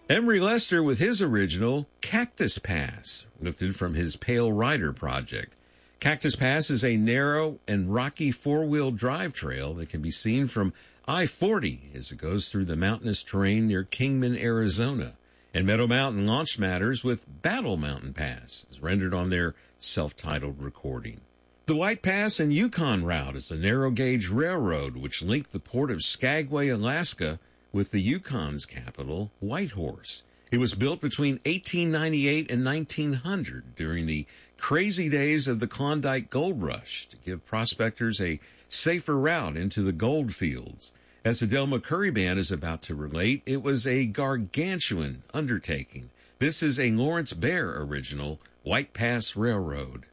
Emery Lester with his original Cactus Pass, lifted from his Pale Rider project. Cactus Pass is a narrow and rocky four-wheel drive trail that can be seen from I-40 as it goes through the mountainous terrain near Kingman, Arizona. And Meadow Mountain launched matters with Battle Mountain Pass, as rendered on their self-titled recording. The White Pass and Yukon Route is a narrow-gauge railroad which linked the port of Skagway, Alaska, with the Yukon's capital, Whitehorse. It was built between 1898 and 1900 during the crazy days of the Klondike Gold Rush to give prospectors a safer route into the gold fields. As the Del McCoury Band is about to relate, it was a gargantuan undertaking. This is a Lawrence Bear original, White Pass Railroad.